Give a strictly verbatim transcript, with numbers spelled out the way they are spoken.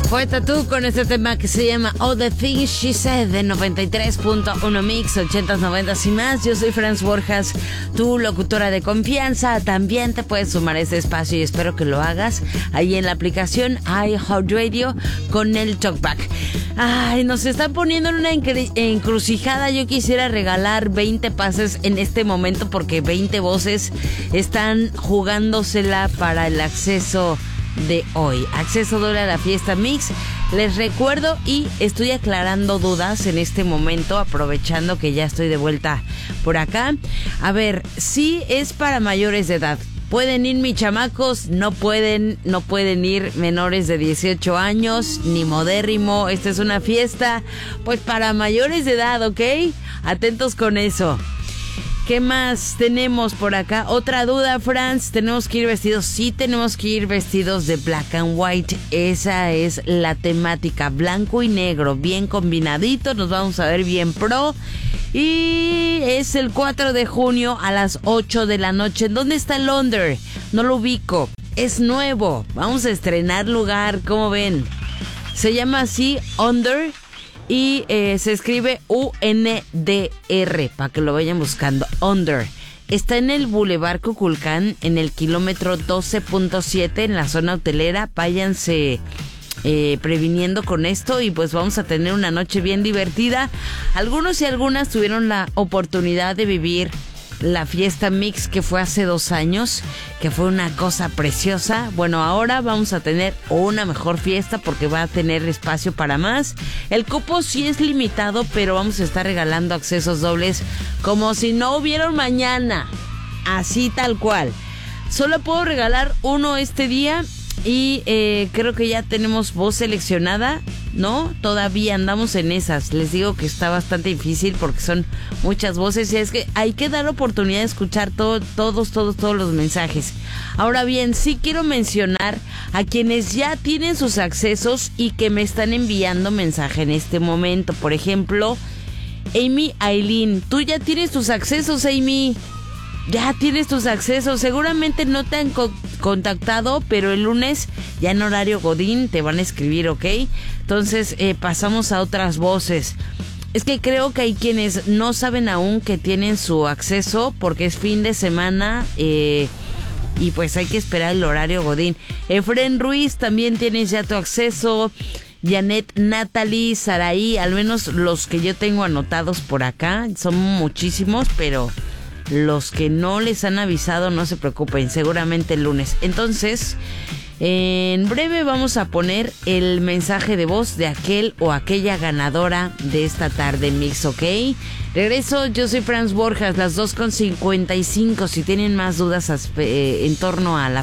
Fue Tatú con este tema que se llama All the Things She Said de noventa y tres punto uno Mix, ochentas, noventas y más. Yo soy Franz Borjas, tu locutora de confianza. También te puedes sumar a este espacio y espero que lo hagas ahí en la aplicación iHeartRadio con el Talkback. Ay, nos están poniendo en una encrucijada. Yo quisiera regalar veinte pases en este momento porque veinte voces están jugándosela para el acceso de hoy. Acceso doble a la fiesta Mix. Les recuerdo y estoy aclarando dudas en este momento, aprovechando que ya estoy de vuelta por acá. A ver, sí es para mayores de edad. ¿Pueden ir mis chamacos? No pueden, no pueden ir menores de dieciocho años, ni modérrimo. Esta es una fiesta, pues para mayores de edad, ¿ok? Atentos con eso. ¿Qué más tenemos por acá? Otra duda, Franz. ¿Tenemos que ir vestidos? Sí, tenemos que ir vestidos de black and white. Esa es la temática. Blanco y negro, bien combinaditos. Nos vamos a ver bien pro. Y es el cuatro de junio a las ocho de la noche. ¿Dónde está el Under? No lo ubico. Es nuevo. Vamos a estrenar lugar. ¿Cómo ven? Se llama así, Under. Y eh, se escribe U N D R, para que lo vayan buscando. Under. Está en el Boulevard Cuculcán, en el kilómetro doce punto siete, en la zona hotelera. Váyanse eh, previniendo con esto y pues vamos a tener una noche bien divertida. Algunos y algunas tuvieron la oportunidad de vivir la fiesta Mix que fue hace dos años, que fue una cosa preciosa. Bueno, ahora vamos a tener una mejor fiesta porque va a tener espacio para más. El cupo sí es limitado, pero vamos a estar regalando accesos dobles como si no hubiera un mañana. Así tal cual. Solo puedo regalar uno este día y eh, creo que ya tenemos voz seleccionada, ¿no? Todavía andamos en esas. Les digo que está bastante difícil porque son muchas voces y es que hay que dar oportunidad de escuchar todo, todos, todos, todos los mensajes. Ahora bien, sí quiero mencionar a quienes ya tienen sus accesos y que me están enviando mensaje en este momento. Por ejemplo, Amy Aileen, tú ya tienes tus accesos, Amy. Ya tienes tus accesos, seguramente no te han co- contactado, pero el lunes ya en horario Godín te van a escribir, ¿ok? Entonces eh, pasamos a otras voces. Es que creo que hay quienes no saben aún que tienen su acceso porque es fin de semana eh, y pues hay que esperar el horario Godín. Efren Ruiz, también tienes ya tu acceso. Janet, Natalie, Saraí, al menos los que yo tengo anotados por acá, son muchísimos, pero los que no les han avisado no se preocupen, seguramente el lunes. Entonces, en breve vamos a poner el mensaje de voz de aquel o aquella ganadora de esta tarde Mix, ¿ok? Regreso, yo soy Franz Borjas, las dos con cincuenta y cinco. Si tienen más dudas eh, en torno a la